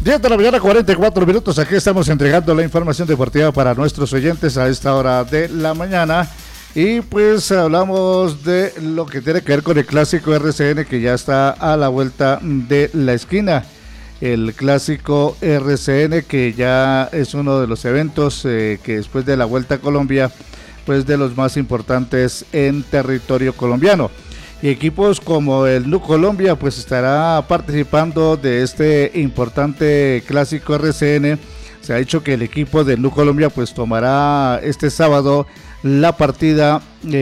10 de la mañana, 44 minutos. Aquí estamos entregando la información deportiva para nuestros oyentes a esta hora de la mañana. Y pues hablamos de lo que tiene que ver con el clásico RCN, que ya está a la vuelta de la esquina. El clásico RCN, que ya es uno de los eventos que después de la Vuelta a Colombia, pues de los más importantes en territorio colombiano. Y equipos como el NU Colombia pues estará participando de este importante clásico RCN. Se ha dicho que el equipo del NU Colombia pues tomará este sábado la partida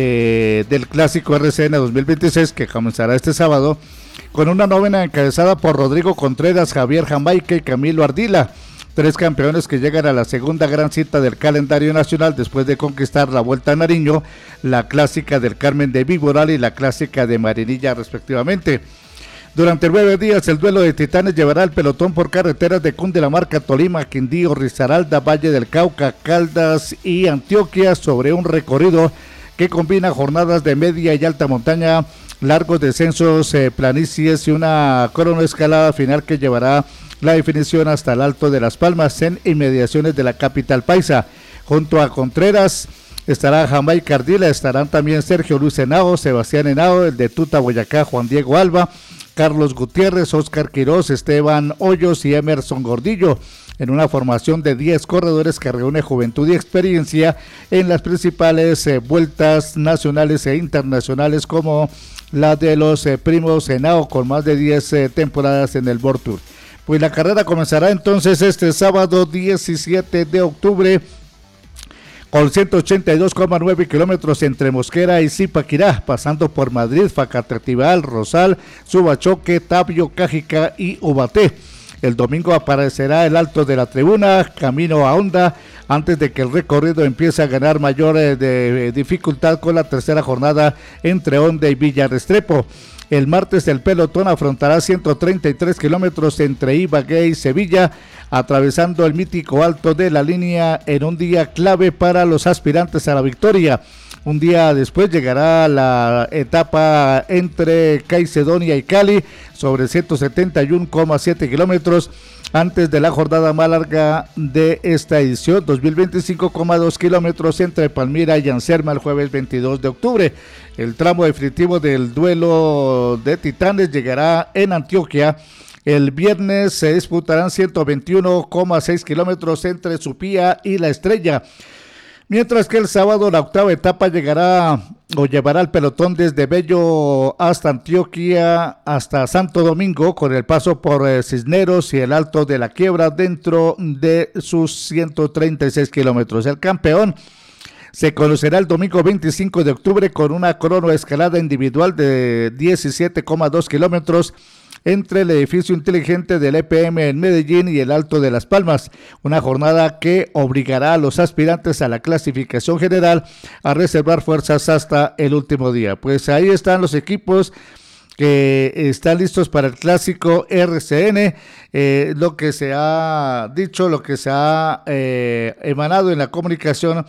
del clásico RCN 2026, que comenzará este sábado con una nómina encabezada por Rodrigo Contreras, Javier Jamaica y Camilo Ardila. 3 campeones que llegan a la segunda gran cita del calendario nacional después de conquistar la Vuelta a Nariño, la clásica del Carmen de Viboral y la clásica de Marinilla respectivamente. Durante 9 días el duelo de titanes llevará el pelotón por carreteras de Cundinamarca, Tolima, Quindío, Risaralda, Valle del Cauca, Caldas y Antioquia, sobre un recorrido que combina jornadas de media y alta montaña, largos descensos, planicies y una cronoescalada final que llevará la definición hasta el Alto de Las Palmas, en inmediaciones de la capital paisa. Junto a Contreras estará Jamaica Ardila, estarán también Sergio Luis Henao, Sebastián Henao, el de Tuta Boyacá, Juan Diego Alba, Carlos Gutiérrez, Óscar Quirós, Esteban Hoyos y Emerson Gordillo, en una formación de 10 corredores que reúne juventud y experiencia en las principales vueltas nacionales e internacionales, como la de los primos Henao, con más de 10 temporadas en el World Tour. Pues la carrera comenzará entonces este sábado 17 de octubre con 182,9 kilómetros entre Mosquera y Zipaquirá, pasando por Madrid, Facatatival, Rosal, Subachoque, Tabio, Cajica y Ubaté. El domingo aparecerá el Alto de la Tribuna, camino a Honda, antes de que el recorrido empiece a ganar mayor de dificultad con la tercera jornada entre Honda y Villa Restrepo. El martes el pelotón afrontará 133 kilómetros entre Ibagué y Sevilla, atravesando el mítico Alto de la Línea en un día clave para los aspirantes a la victoria. Un día después llegará la etapa entre Caicedonia y Cali, sobre 171,7 kilómetros, antes de la jornada más larga de esta edición, 2025,2 kilómetros entre Palmira y Anserma, el jueves 22 de octubre. El tramo definitivo del duelo de titanes llegará en Antioquia. El viernes se disputarán 121,6 kilómetros entre Supía y La Estrella, mientras que el sábado la octava etapa llevará el pelotón desde Bello hasta Antioquia, hasta Santo Domingo, con el paso por Cisneros y el Alto de la Quiebra dentro de sus 136 kilómetros. El campeón se conocerá el domingo 25 de octubre con una cronoescalada individual de 17,2 kilómetros entre el edificio inteligente del EPM en Medellín y el Alto de Las Palmas, una jornada que obligará a los aspirantes a la clasificación general a reservar fuerzas hasta el último día. Pues ahí están los equipos que están listos para el clásico RCN, lo que se ha dicho, lo que se ha emanado en la comunicación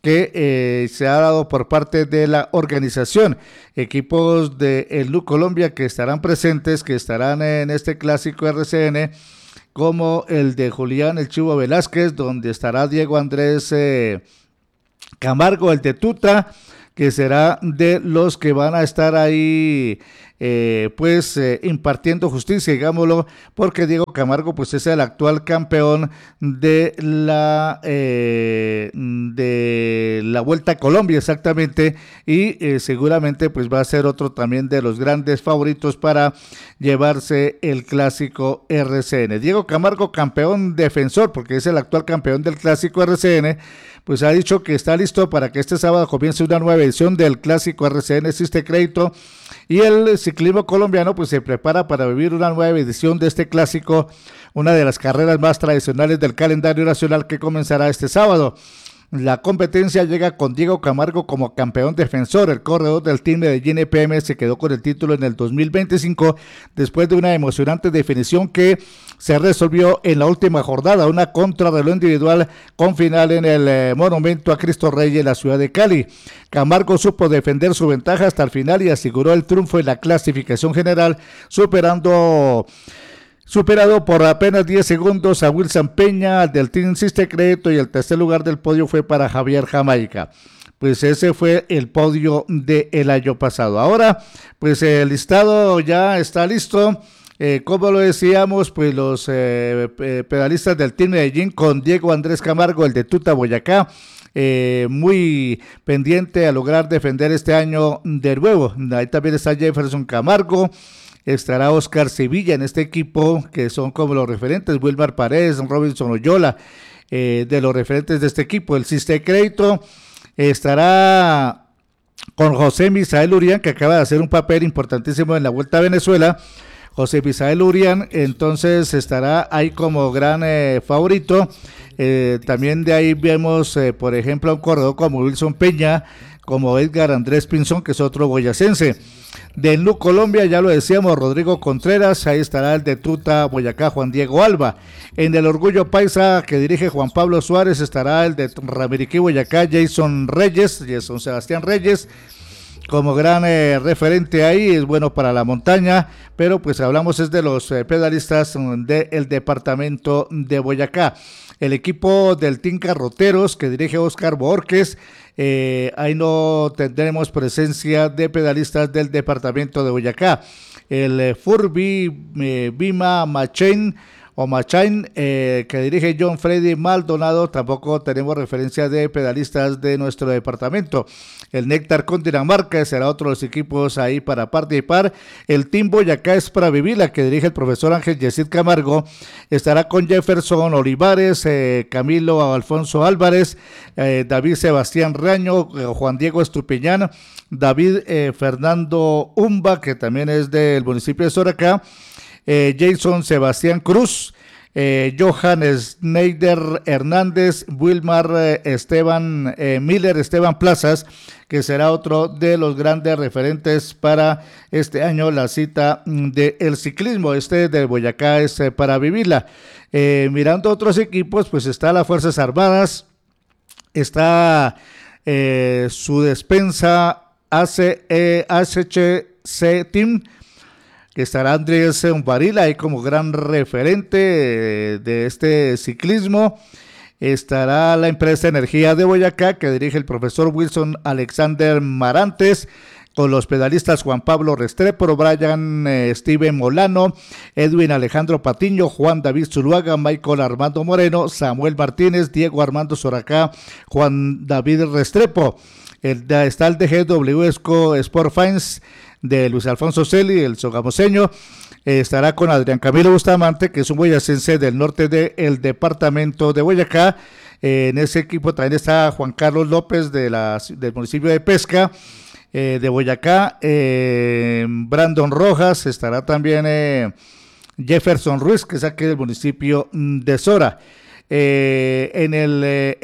que se ha dado por parte de la organización. Equipos de el NU Colombia que estarán presentes, que estarán en este clásico RCN, como el de Julián El Chivo Velázquez, donde estará Diego Andrés Camargo, el de Tuta, que será de los que van a estar ahí impartiendo justicia, digámoslo, porque Diego Camargo pues es el actual campeón de la Vuelta a Colombia, exactamente, y seguramente pues va a ser otro también de los grandes favoritos para llevarse el clásico RCN. Diego Camargo, campeón defensor, porque es el actual campeón del clásico RCN, pues ha dicho que está listo para que este sábado comience una nueva edición del clásico RCN Existe Crédito, y el ciclismo colombiano pues se prepara para vivir una nueva edición de este clásico, una de las carreras más tradicionales del calendario nacional, que comenzará este sábado. La competencia llega con Diego Camargo como campeón defensor. El corredor del Team Medellín EPM se quedó con el título en el 2025 después de una emocionante definición que se resolvió en la última jornada, una contrarreloj individual con final en el Monumento a Cristo Rey en la ciudad de Cali. Camargo supo defender su ventaja hasta el final y aseguró el triunfo en la clasificación general, superando superado por apenas 10 segundos a Wilson Peña del Team Siste Crédito, y el tercer lugar del podio fue para Javier Jamaica. Pues ese fue el podio del año pasado. Ahora, pues el listado ya está listo. Como lo decíamos, pues los pedalistas del Team Medellín con Diego Andrés Camargo, el de Tuta Boyacá, muy pendiente a lograr defender este año de nuevo. Ahí también está Jefferson Camargo, estará Oscar Sevilla en este equipo, que son como los referentes, Wilmar Paredes, Robinson Oyola, de los referentes de este equipo. El Siste Crédito estará con José Misael Urián, que acaba de hacer un papel importantísimo en la Vuelta a Venezuela. José Misael Urián, entonces estará ahí como gran favorito. También de ahí vemos, por ejemplo, a un corredor como Wilson Peña, como Edgar Andrés Pinzón, que es otro boyacense. Del NU Colombia, ya lo decíamos, Rodrigo Contreras, ahí estará el de Tuta Boyacá, Juan Diego Alba. En el Orgullo Paisa, que dirige Juan Pablo Suárez, estará el de Ramiriquí Boyacá, Jason Sebastián Reyes, como gran referente ahí. Es bueno para la montaña, pero pues hablamos es de los pedalistas del departamento de Boyacá. El equipo del Team Carroteros, que dirige Oscar Borges, ahí no tendremos presencia de pedalistas del departamento de Boyacá. El Furby Bima Machain, que dirige John Freddy Maldonado, tampoco tenemos referencia de pedalistas de nuestro departamento. El Néctar con Dinamarca será otro de los equipos ahí para participar. El Team Boyacá es para vivirla, que dirige el profesor Ángel Yesid Camargo, estará con Jefferson Olivares, Camilo Alfonso Álvarez, David Sebastián Raño, Juan Diego Estupiñán, David Fernando Umba, que también es del municipio de Soracá, Jason Sebastián Cruz, Johan Schneider Hernández, Wilmar Miller Esteban Plazas, que será otro de los grandes referentes para este año, la cita del ciclismo. De Boyacá es para vivirla. Mirando otros equipos, pues está las Fuerzas Armadas, está su despensa HC Team, que estará Andrés Umbarila ahí como gran referente de este ciclismo. Estará la empresa Energía de Boyacá, que dirige el profesor Wilson Alexander Marantes, con los pedalistas Juan Pablo Restrepo, Brian Steven Molano, Edwin Alejandro Patiño, Juan David Zuluaga, Michael Armando Moreno, Samuel Martínez, Diego Armando Soracá, Juan David Restrepo. Está el DGW Sport Fines de Luis Alfonso Celi, el sogamoseño. Estará con Adrián Camilo Bustamante, que es un boyacense del norte del departamento de Boyacá. En ese equipo también está Juan Carlos López del municipio de Pesca, de Boyacá. Brandon Rojas, estará también Jefferson Ruiz, que es aquí del municipio de Sora. En el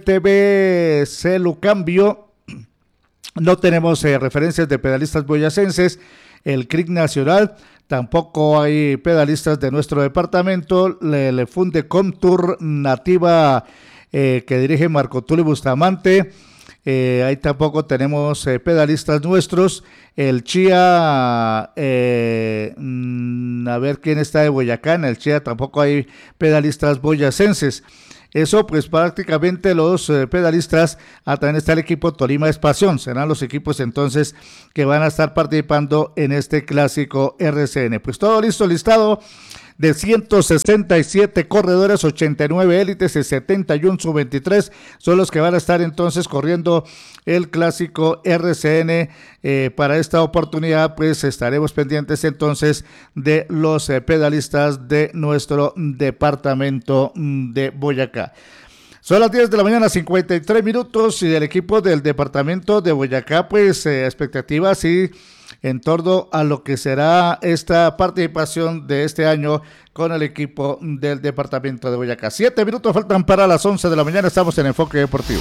FTB Lucambio no tenemos referencias de pedalistas boyacenses. El CRIC Nacional, tampoco hay pedalistas de nuestro departamento. Le funde Comtour Nativa, que dirige Marco Tulio Bustamante. Ahí tampoco tenemos pedalistas nuestros. El Chía, a ver quién está de Boyacá. En el Chía tampoco hay pedalistas boyacenses. Eso pues prácticamente los pedalistas. También está el equipo Tolima Espación, serán los equipos entonces que van a estar participando en este clásico RCN. Pues todo listo, listado de 167 corredores, 89 élites y 71 sub-23 son los que van a estar entonces corriendo el clásico RCN. Para esta oportunidad pues estaremos pendientes entonces de los pedalistas de nuestro departamento de Boyacá. Son las 10 de la mañana, 53 minutos, y del equipo del departamento de Boyacá pues expectativas y en torno a lo que será esta participación de este año con el equipo del departamento de Boyacá. 7 minutos faltan para las 11 de la mañana, estamos en Enfoque Deportivo.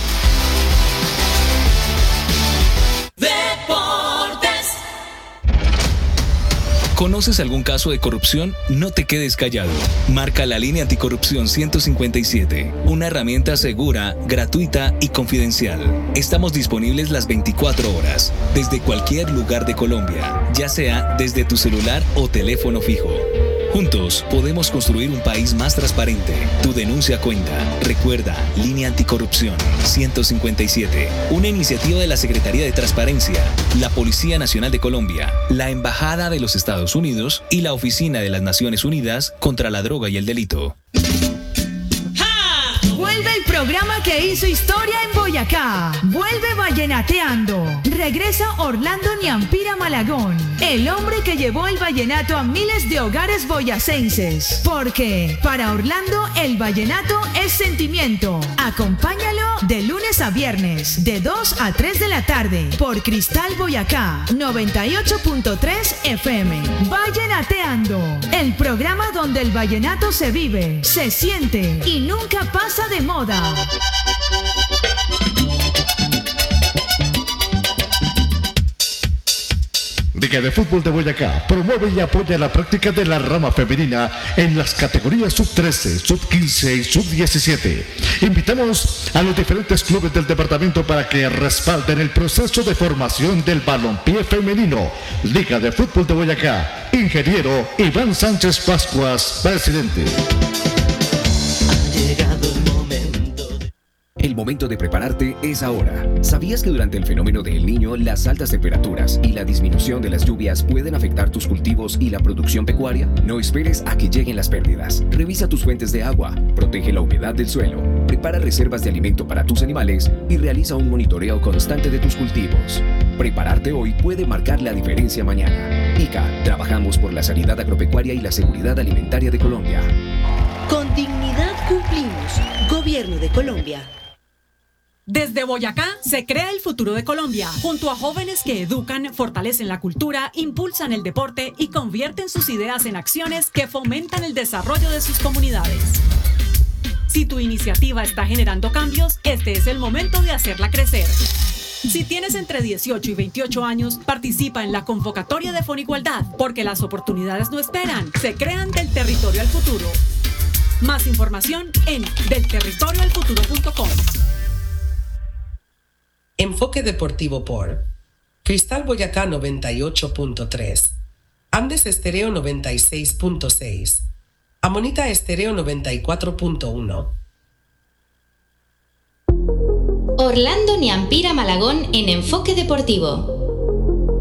¿Conoces algún caso de corrupción? No te quedes callado. Marca la línea anticorrupción 157, una herramienta segura, gratuita y confidencial. Estamos disponibles las 24 horas, desde cualquier lugar de Colombia, ya sea desde tu celular o teléfono fijo. Juntos podemos construir un país más transparente. Tu denuncia cuenta. Recuerda, Línea Anticorrupción 157. Una iniciativa de la Secretaría de Transparencia, la Policía Nacional de Colombia, la Embajada de los Estados Unidos y la Oficina de las Naciones Unidas contra la Droga y el Delito. Vuelve el programa que hizo historia en Boyacá. Vuelve Vallenateando. Regresa Orlando Niampira Malagón, el hombre que llevó el vallenato a miles de hogares boyacenses. Porque para Orlando el vallenato es sentimiento. Acompáñalo de lunes a viernes, de 2 a 3 de la tarde, por Cristal Boyacá 98.3 FM. Vallenateando, el programa donde el vallenato se vive, se siente y nunca pasa de moda. Liga de Fútbol de Boyacá promueve y apoya la práctica de la rama femenina en las categorías sub-13, sub-15 y sub-17. Invitamos a los diferentes clubes del departamento para que respalden el proceso de formación del balompié femenino. Liga de Fútbol de Boyacá. Ingeniero Iván Sánchez Pascuas, presidente. El momento de prepararte es ahora. ¿Sabías que durante el fenómeno de El Niño, las altas temperaturas y la disminución de las lluvias pueden afectar tus cultivos y la producción pecuaria? No esperes a que lleguen las pérdidas. Revisa tus fuentes de agua, protege la humedad del suelo, prepara reservas de alimento para tus animales y realiza un monitoreo constante de tus cultivos. Prepararte hoy puede marcar la diferencia mañana. ICA, trabajamos por la sanidad agropecuaria y la seguridad alimentaria de Colombia. Con dignidad cumplimos. Gobierno de Colombia. Desde Boyacá se crea el futuro de Colombia, junto a jóvenes que educan, fortalecen la cultura, impulsan el deporte y convierten sus ideas en acciones que fomentan el desarrollo de sus comunidades. Si tu iniciativa está generando cambios, este es el momento de hacerla crecer. Si tienes entre 18 y 28 años, participa en la convocatoria de Fonigualdad, porque las oportunidades no esperan, se crean del territorio al futuro. Más información en delterritorioalfuturo.com. Enfoque Deportivo por Cristal Boyacá 98.3, Andes Estéreo 96.6, Amonita Estéreo 94.1. Orlando Niampira Malagón en Enfoque Deportivo.